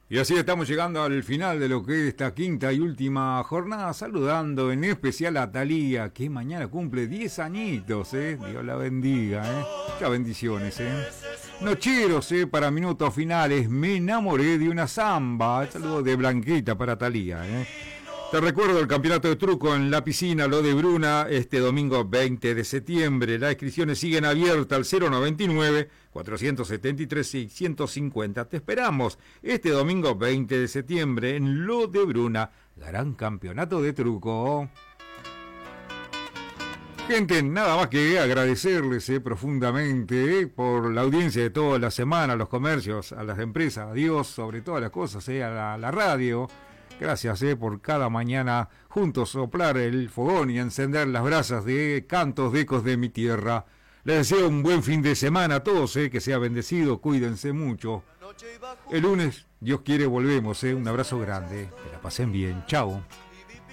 Y así estamos llegando al final de lo que es esta quinta y última jornada, saludando en especial a Thalía, que mañana cumple 10 añitos, Dios la bendiga, Muchas bendiciones, Nocheros, para minutos finales, me enamoré de una samba. Saludo de Blanquita para Thalía, Te recuerdo el campeonato de truco en la piscina, lo de Bruna, este domingo 20 de septiembre. Las inscripciones siguen abiertas al 099-473-650. Te esperamos este domingo 20 de septiembre en lo de Bruna, gran campeonato de truco. Gente, nada más que agradecerles profundamente por la audiencia de toda la semana, a los comercios, a las empresas, a Dios, sobre todas las cosas, a la radio. Gracias por cada mañana juntos soplar el fogón y encender las brasas de cantos de ecos de mi tierra. Les deseo un buen fin de semana a todos, que sea bendecido, cuídense mucho. El lunes, Dios quiere, volvemos, un abrazo grande, que la pasen bien, chao.